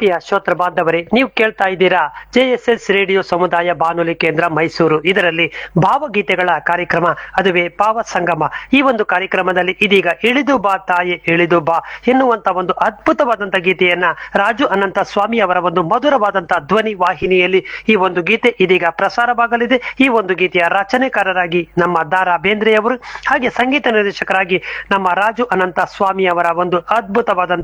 ಪ್ರೀತಿಯ ಶ್ರೋತೃ ಬಾಂಧವರೇ, ನೀವು ಕೇಳ್ತಾ ಇದ್ದೀರಾ JSS ರೇಡಿಯೋ ಸಮುದಾಯ ಬಾನುಲಿ ಕೇಂದ್ರ ಮೈಸೂರು. ಇದರಲ್ಲಿ ಭಾವಗೀತೆಗಳ ಕಾರ್ಯಕ್ರಮ, ಅದುವೇ ಭಾವ ಸಂಗಮ. ಈ ಒಂದು ಕಾರ್ಯಕ್ರಮದಲ್ಲಿ ಇದೀಗ ಇಳಿದು ಬಾ ತಾಯಿ ಇಳಿದು ಬಾ ಎನ್ನುವಂತ ಒಂದು ಅದ್ಭುತವಾದಂತ ಗೀತೆಯನ್ನ ರಾಜು ಅನಂತ ಸ್ವಾಮಿ ಅವರ ಒಂದು ಮಧುರವಾದಂತಹ ಧ್ವನಿ ವಾಹಿನಿಯಲ್ಲಿ ಈ ಒಂದು ಗೀತೆ ಇದೀಗ ಪ್ರಸಾರವಾಗಲಿದೆ. ಈ ಒಂದು ಗೀತೆಯ ರಚನೆಕಾರರಾಗಿ ನಮ್ಮ ದಾರಾ ಬೇಂದ್ರೆಯವರು, ಹಾಗೆ ಸಂಗೀತ ನಿರ್ದೇಶಕರಾಗಿ ನಮ್ಮ ರಾಜು ಅನಂತ ಸ್ವಾಮಿ ಅವರ ಒಂದು ಅದ್ಭುತವಾದಂತ